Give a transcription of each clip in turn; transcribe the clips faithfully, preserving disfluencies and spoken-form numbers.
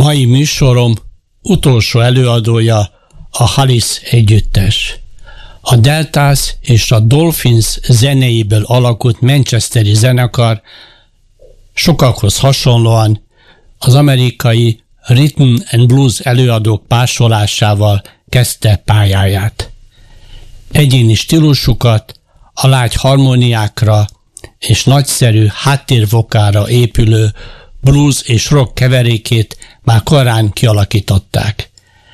Mai műsorom utolsó előadója a Hollis együttes. A Deltas és a Dolphins zenéiből alakult manchesteri zenekar sokakhoz hasonlóan az amerikai rhythm and blues előadók másolásával kezdte pályáját. Egyéni stílusukat a lágy harmóniákra és nagyszerű háttérvokára épülő blues és rock keverékét már korán kialakították.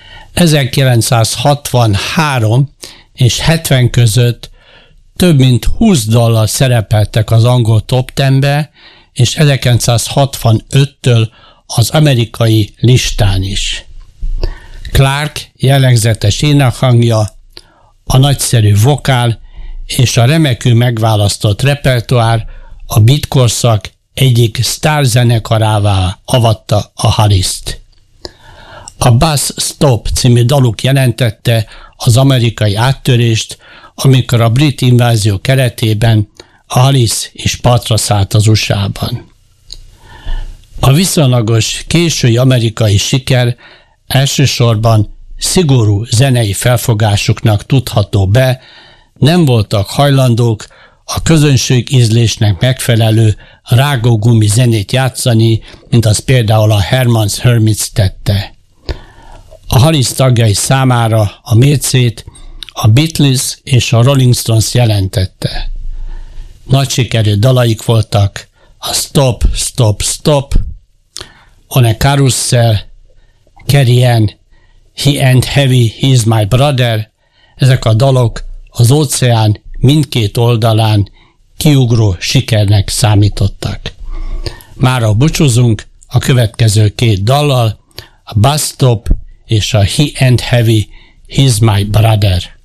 ezerkilencszázhatvanhárom és hetven között több mint húsz dallal szerepeltek az angol top tízbe, és ezerkilencszázhatvanöttől az amerikai listán is. Clark jellegzetes énekhangja, a nagyszerű vokál és a remekül megválasztott repertoár a beat korszak egyik sztárzenekarává avatta a Hollist. A Bus Stop című daluk jelentette az amerikai áttörést, amikor a brit invázió keretében a Hollis is partra szállt az u es á-ban. A viszonylagos késői amerikai siker elsősorban szigorú zenei felfogásuknak tudható be, nem voltak hajlandók a közönség ízlésnek megfelelő rágógumi zenét játszani, mint az például a Herman's Hermits tette. A Hollis tagjai számára a mércét a Beatles és a Rolling Stones jelentette. Nagy sikerű dalaik voltak a Stop, Stop, Stop, On a Carousel, Carry On, He Ain't Heavy, He's My Brother. Ezek a dalok az óceán mindkét oldalán kiugró sikernek számítottak. Mára búcsúzunk a következő két dallal, a Bus Stop és a He Ain't Heavy, He's My Brother.